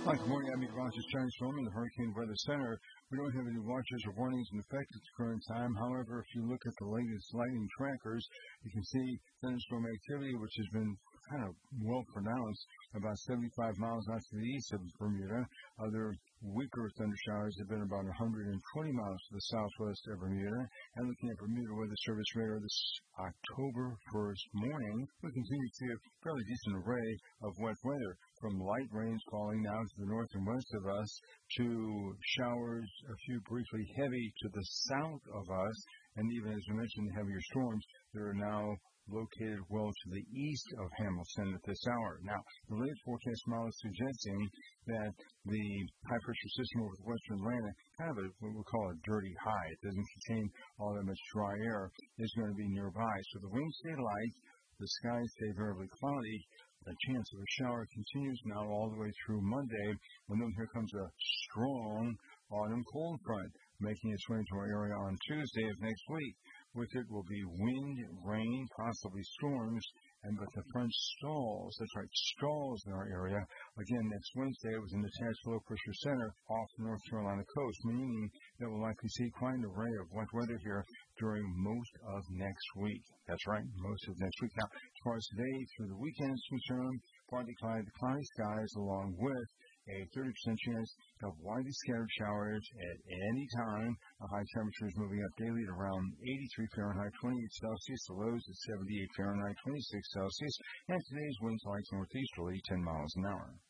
Hi, good morning. I'm Roger Chinese Storm in the Hurricane Weather Center. We don't have any watches or warnings in effect at the current time. However, if you look at the latest lightning trackers, you can see thunderstorm activity, which has been kind of well pronounced, about 75 miles out to the east of Bermuda. Other weaker thunder showers have been about 120 miles to the southwest of Bermuda. And looking at Bermuda Weather Service radar this October 1st morning, we continue to see a fairly decent array of wet weather, from light rains falling now to the north and west of us, to showers, a few briefly heavy to the south of us, and even, as we mentioned, heavier storms that are now located well to the east of Hamilton at this hour. Now, the latest forecast model is suggesting that the high-pressure system over the western Atlantic, kind of what we call a dirty high, it doesn't contain all that much dry air, is going to be nearby. So the winds stay light, the skies stay variably cloudy. The chance of a shower continues now all the way through Monday, and then here comes a strong autumn cold front, making its way into our area on Tuesday of next week. With it will be wind, rain, possibly storms, but the front stalls, that's right, stalls in our area. Again, next Wednesday, it was an attached low-pressure center off the North Carolina coast, meaning that we'll likely see quite an array of wet weather here during most of next week. That's right, most of next week. Now, as far as today through the weekend is concerned, partly cloudy skies along with a 30% chance of widely scattered showers at any time. The high temperatures moving up daily at around 83 Fahrenheit, 28 Celsius. The lows at 78 Fahrenheit, 26 Celsius. And today's winds light northeasterly, 10 miles an hour.